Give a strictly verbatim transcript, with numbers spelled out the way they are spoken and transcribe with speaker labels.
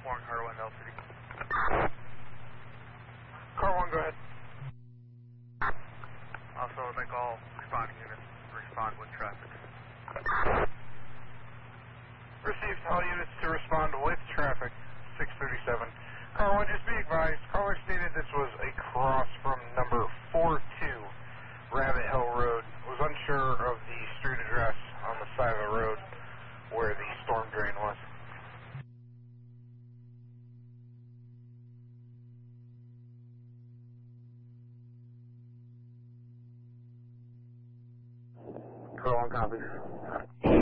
Speaker 1: one, car one, L City.
Speaker 2: Car one, go ahead.
Speaker 1: Also, I'd like all responding units to respond with traffic.
Speaker 2: Received all units to respond with traffic, six thirty-seven. Car one, just be advised, caller stated this was a cross from number four two Rabbit Hill Road. Was unsure of the street address on the side of the road where the storm drain was.
Speaker 1: Car one copies.